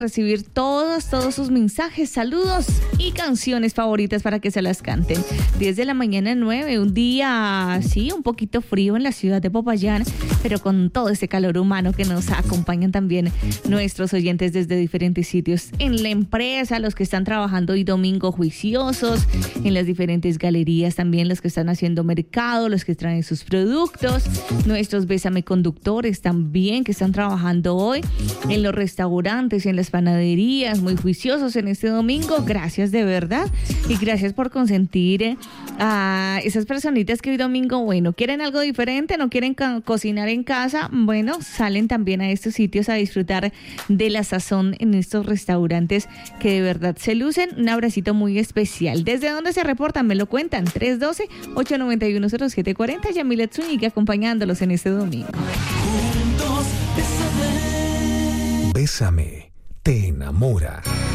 recibir todos sus mensajes, saludos y canciones favoritas para que se las canten. 10 de la mañana 9, un día, sí, un poquito frío en la ciudad de Popayán, pero con todo ese calor humano que nos acompañan también nuestros oyentes desde diferentes sitios. En la empresa, los que están trabajando hoy domingo juiciosos, en las diferentes galerías también, los que están haciendo mercado, los que traen sus productos, nuestros Bésame conductores también que están trabajando hoy, en los restaurantes, en las panaderías, muy juiciosos en este domingo. Gracias de verdad y gracias por consentir a esas personitas que hoy domingo, bueno, quieren algo diferente, no quieren cocinar en casa, bueno, salen también a estos sitios a disfrutar de la sazón en estos restaurantes que de verdad se lucen. Un abracito muy especial. ¿Desde dónde se reportan? Me lo cuentan. 312-891-0740. Yamilet Zúñiga acompañándolos en este domingo. Bésame, te enamora.